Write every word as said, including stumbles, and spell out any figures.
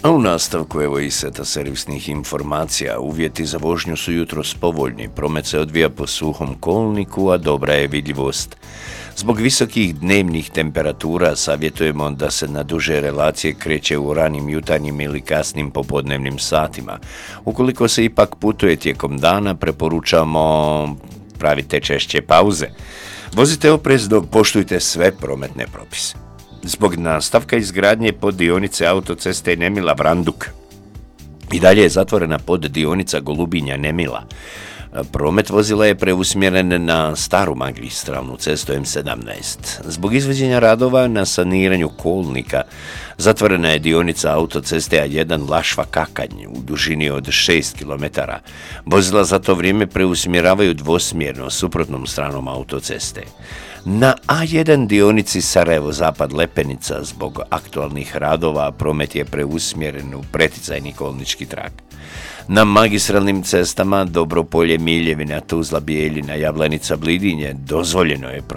A u nastavku evo i seta servisnih informacija. Uvjeti za vožnju su jutros povoljni, promet se odvija po suhom kolniku, a dobra je vidljivost. Zbog visokih dnevnih temperatura savjetujemo da se na duže relacije kreće u ranim jutarnjim ili kasnim popodnevnim satima. Ukoliko se ipak putuje tijekom dana, preporučamo pravite češće pauze. Vozite oprezno, poštujte sve prometne propise. Zbog nastavka izgradnje poddionica autoceste Nemila-Vranduk i dalje je zatvorena poddionica Golubinja-Nemila. Promet vozila je preusmjeren na staru magistralnu cestu em sedamnaest. Zbog izvođenja radova na saniranju kolnika zatvorena je dionica autoceste A jedan Lašva-Kakanj u dužini od šest kilometara. Vozila za to vrijeme preusmjeravaju dvosmjerno suprotnom stranom autoceste. Na A jedan dionici Sarajevo-Zapad Lepenica zbog aktualnih radova promet je preusmjeren u preticajni kolnički trak. Na magistralnim cestama Dobropolje, Miljevina, Tuzla, Bijeljina, Jablanica, Blidinje dozvoljeno je